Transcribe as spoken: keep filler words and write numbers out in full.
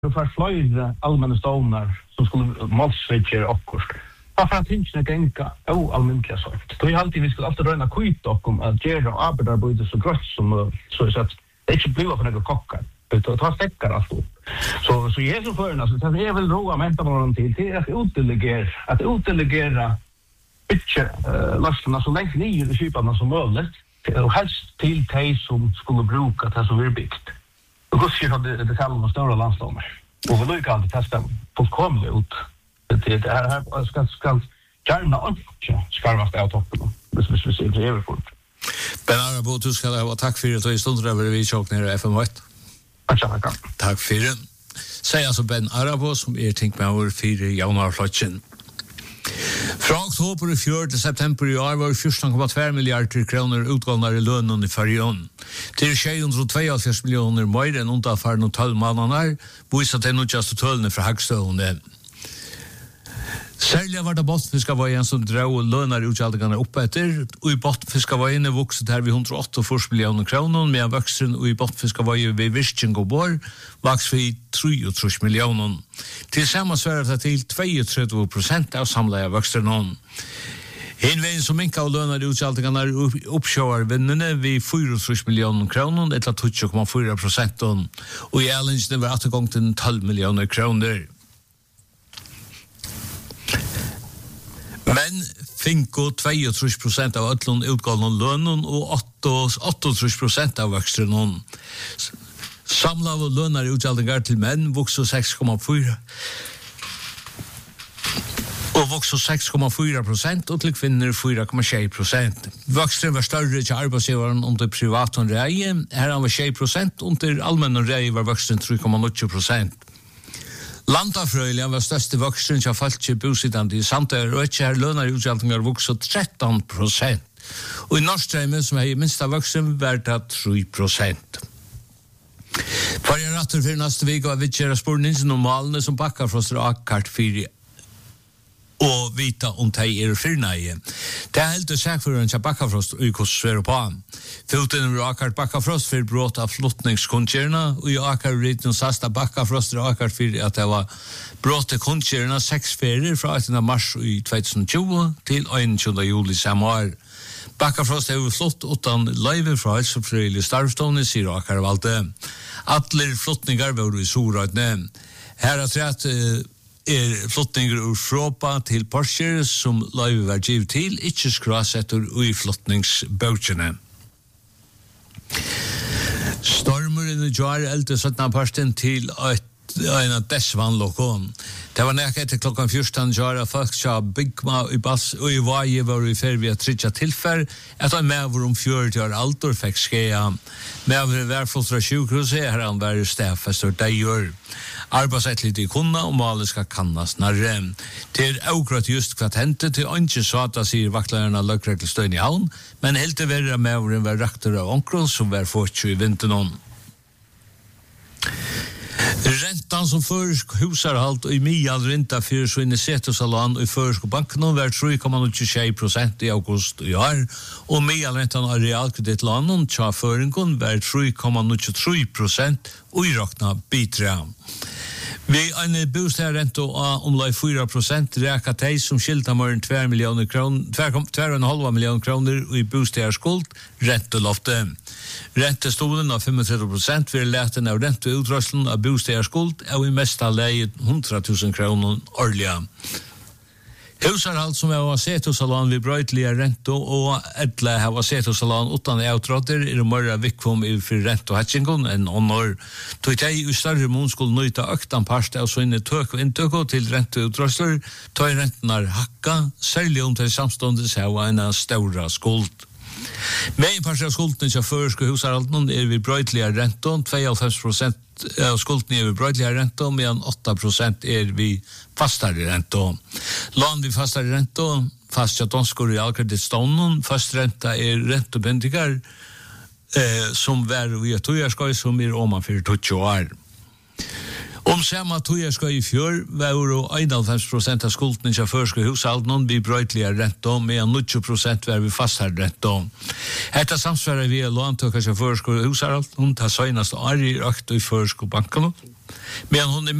för flöjda allmänna stånar som skulle målsvitcher och kurs. Varför att inte gänga o allmänna sagt. Då är alltid vi ska alltid röna kvitt och om att göra arbetarbete så gott som så att det inte blir för några kockar. Utan ta stäckar allt upp. Så så är så förna så det är väl roa vänta någon till till att utdelegera att utdelegera pitcha lasterna så länge ner i skiparna som möjligt och helst till tej som skulle bruka det som är byggt. Och då ser det det själva stora landståndar. Och vi lyckas alltid testa fullkomligt ut. Det det här ska ska gärna inte skarvast av toppen. Det är så det är fort. Ben Arabo, du ska ha tack för det och i stunder över vi tjock ner i F M ett. Tack. Tack för det. Säg alltså Ben Arabo som är tänkt med över fyra januarflotchen. Fra oktober i fjör til september i år var fjorton komma två miljarder kronor utgångna i lönen i färjan. Till sjuhundratvåogfjøruti miljoner mer än undanfarne tolv månader, visar det nutjaste tölene fra Hagstående. Særlig var det bottenfiskavøyen som drog lønner utgjaldingene opp etter, og i bottenfiskavøyen er vokset her ved hundraåttiofyra miljoner kroner, medan voksen og i bottenfiskavøyen ved Virking og Bor vokser ved treogtrýss miljoner. Til sammen svarer det til treogtretivu prosent av samleie voksen. Hinveien som minka og lønner utgjaldingene oppsjøver vinnene ved fyrtiotrýss miljoner kroner, etter tjueto komma fyra prosent, og i ælingene var attergång til tolv miljoner kroner. Men finko treogtrýss prosent av öllun utgående lønnen og áttaogtrýss prosent av vokstrenon. Samlade lønner utgjaldingar til menn vokser seks komma fyra og vokser seks komma fyra prosent og til kvinner fyra komma sju prosent. Vokstren var større til arbeidsgiveren under privaten reie, her var sju prosent, under allmenn reie var vokstren tre komma nio prosent. Landafrøylian var største voksen til falske bosittande i Sandøy, og ikke her lønner utgjaldingar vokset tretton prosent. Og i Norskstreimen, som er i minsta voksen, var det tre prosent. For jeg ratter for neste vik, og vi kjærer spurningen om malene som bakkar fra oss akkart fire og vita om de er fyrnøye. Det er helt sæk for en bakkafrost og i hvordan svære på han. Foten er akkart bakkafrost for brott av flottningskundkjerna, og i akkart riten sasta bakkafrost er akkart for at det var brott til kundkjerna seks ferier fra åttende mars i tjuetusen og tjue til einogtjúgunda juli samme år. Bakkafrost er jo flott utan leive fra helsefrøylig starvstående, sier akkart valgte. Atler flottningar var i Sorøyne. Her er trett er flottninger ur Fropa til Porsche som leive var givet til, ikke skrasetter ui flottningsbautjene. Stormeren i jar eldte syttende parsten til et en av dessvannlokon. Det var nekket etter klokkan fjorton jar folk sa byggma i bass og i vaje var i fer via tridja tilfær at han med om fjørt år altor fikk skeia. Med var værfullt fra sjukhuset her han var stafester deier. Arbeidsætligt i kunna og malet skal kannas narre. Til akkurat just hva hente til ikke sata, sier vaktlærerne av løkregelstøyen i havn, men helt til verre med var rakter av onkron som var fortsatt i vinteren. Rentan som førsk husarhalt og i mial renta fyrir så inn i Setosalan og i førsk banken var tre komma nittisju prosent i august i år, og mial rentan av realkredittlanen tja føringen var tre komma nittitre prosent og i rakna bitra. Vi en bostadsrente av omlag fyra prosent räkar tej som skiltar mer än två miljoner kronor, två komma fem miljoner kronor och i bostadsskuld räntelofte. Räntestolen av trettiofem procent vill läten av ränteutrösseln av bostadsskuld och i mesta läget hundratusen kronor årliga. Husarhalt som har sett hos salan vid brøytlige rento og etle har sett hos salan utan outråder er mørre vikvom i for rento hatchingon enn ånår. Tog teg i større mån skulle nøyta øktan parst av sånne tøk og inntøk til renteutrøsler, tog rentenar hakka, særlig om til samståndes har en stora skuld. Med parst av skulden til førske husarhalten er vi brøytlige rento, tjueåtte prosent av skulden er vi brøytlige rento, medan åtta prosent er vi fastare rento. Lån vi fastare rento, fastja donskor i realkredittstånden, fast renta er rentebindigar eh, som var vi et tojarskoj som er oman for tjueto år. Om samma tog ska i fjör var einhálvfems prosent av skulden i förska hushåll någon vi brötliga ränta med nittio prosent var vi fasthåll ränta. Detta samsvarar vi låntökar i förska hushåll hon tar senaste år i ökt i förska banken. Men hon är